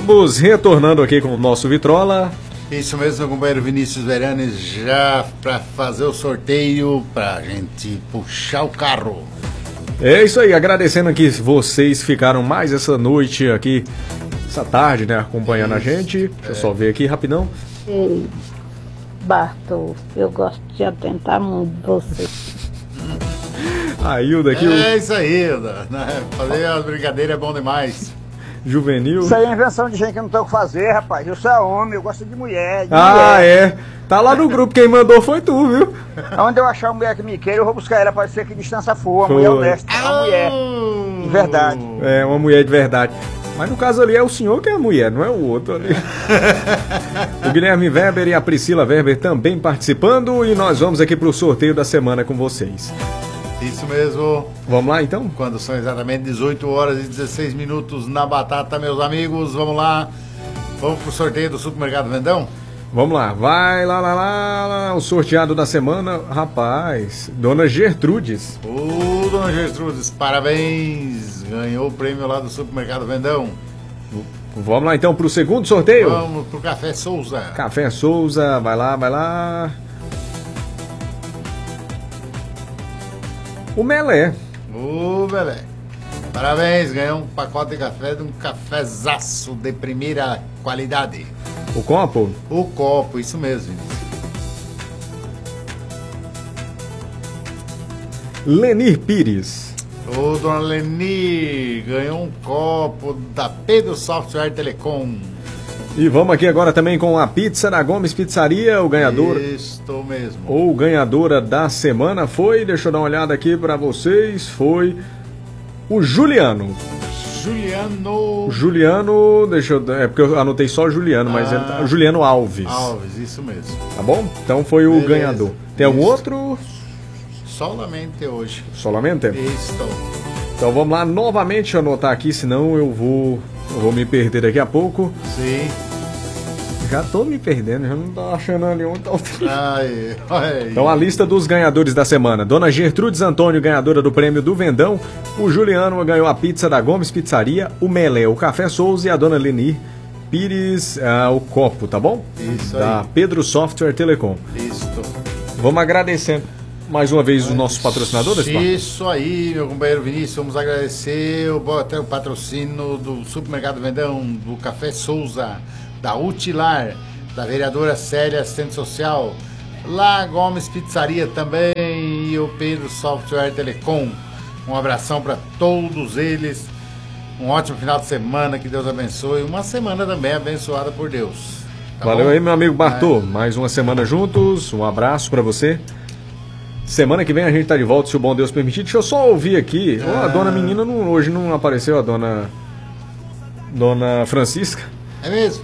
Estamos retornando aqui com o nosso Vitrola. Isso mesmo, meu companheiro Vinícius Veranes, já para fazer o sorteio pra gente puxar o carro. É isso aí, agradecendo aqui vocês ficaram mais essa noite aqui, essa tarde, né, acompanhando a gente. Deixa eu só ver aqui rapidão. Ei, Bartô, eu gosto de atentar muito você. A Hilda aqui. É isso aí, Hilda. Fazer as brincadeiras é bom demais. Juvenil. Isso aí é invenção de gente que não tem o que fazer, rapaz. Eu sou homem, eu gosto de mulher. Mulher. É. Tá lá no grupo, quem mandou foi tu, viu? Onde eu achar uma mulher que me queira, eu vou buscar ela, pode ser que distância for. Uma mulher honesta, uma mulher de verdade. É, uma mulher de verdade. Mas no caso ali é o senhor que é a mulher, não é o outro ali. O Guilherme Weber e a Priscila Weber também participando. E nós vamos aqui pro sorteio da semana com vocês. Isso mesmo. Vamos lá então? Quando são exatamente 18 horas e 16 minutos na batata, meus amigos. Vamos lá. Vamos pro sorteio do Supermercado Vendão? Vamos lá. Vai lá. O sorteado da semana. Rapaz, Dona Gertrudes. Ô, Dona Gertrudes, parabéns. Ganhou o prêmio lá do Supermercado Vendão. Vamos lá então pro segundo sorteio? Vamos pro Café Souza. Café Souza, vai lá. O Melé. Ô, Melé. Parabéns, ganhou um pacote de café de um cafezaço de primeira qualidade. O copo? O copo, isso mesmo. Lenir Pires. Ô, Dona Leni, ganhou um copo da Pedro Software Telecom. E vamos aqui agora também com a pizza da Gomes Pizzaria, o ganhador. Estou mesmo. Ou ganhadora da semana foi, deixa eu dar uma olhada aqui pra vocês, foi o Juliano. Juliano, deixa eu... É porque eu anotei só Juliano, mas ele tá... Juliano Alves. Alves, isso mesmo. Tá bom? Então foi o ganhador. Tem algum outro? Solamente hoje. Solamente? Estou. Então vamos lá, novamente, deixa eu anotar aqui, senão eu vou me perder daqui a pouco. Sim. Já tô me perdendo, já não tô achando ali onde tá o Ai. Então a lista dos ganhadores da semana. Dona Gertrudes Antônio, ganhadora do prêmio do Vendão. O Juliano ganhou a pizza da Gomes Pizzaria. O Melé, o Café Souza. E a Dona Lenir Pires, o copo, tá bom? Isso da aí. Pedro Software Telecom. Isso. Vamos agradecendo mais uma vez os nossos patrocinadores, Isso aí, meu companheiro Vinícius. Vamos agradecer até o patrocínio do Supermercado Vendão, do Café Souza, da Utilar, da vereadora Célia, assistente social, lá Gomes Pizzaria também e o Pedro Software Telecom. Um abração para todos eles. Um ótimo final de semana, que Deus abençoe. Uma semana também abençoada por Deus. Tá Valeu bom? aí, meu amigo Bartô. Mais uma semana juntos. Um abraço para você. Semana que vem a gente tá de volta, se o bom Deus permitir. Deixa eu só ouvir aqui. A dona menina hoje não apareceu, a dona Francisca. É mesmo?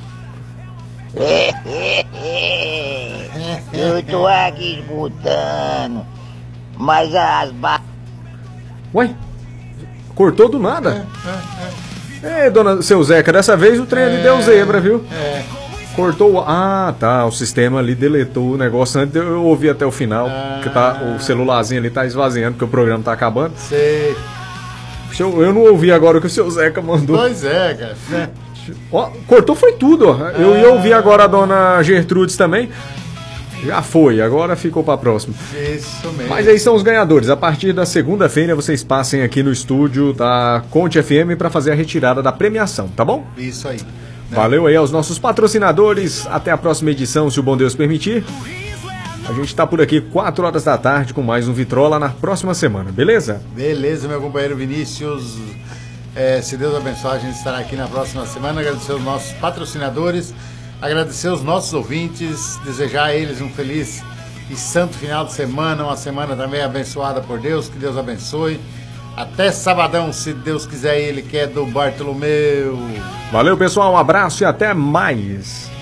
Eu tô aqui escutando, mas Ué? Cortou do nada? Dona seu Zeca, dessa vez o trem ali deu zebra, viu? Cortou. Ah, tá. O sistema ali deletou o negócio. Antes eu ouvi até o final. Que o celularzinho ali tá esvaziando, porque o programa tá acabando. Sei. Eu não ouvi agora o que o seu Zeca mandou. Pois é, cara. Ó, cortou foi tudo, ó. Eu ia ouvir agora a dona Gertrudes também. Já foi, agora ficou pra próxima. Isso mesmo. Mas aí são os ganhadores. A partir da segunda-feira vocês passem aqui no estúdio da Conte FM pra fazer a retirada da premiação, tá bom? Isso aí. Valeu aí aos nossos patrocinadores. Até a próxima edição, se o bom Deus permitir. A gente tá por aqui 4 horas da tarde com mais um Vitrola na próxima semana, beleza? Beleza, meu companheiro Vinícius. Se Deus abençoar, a gente estará aqui na próxima semana. Agradecer os nossos patrocinadores, agradecer os nossos ouvintes, desejar a eles um feliz e santo final de semana, uma semana também abençoada por Deus, que Deus abençoe. Até sabadão, se Deus quiser, Ele quer, do Bartolomeu. Valeu, pessoal, um abraço e até mais.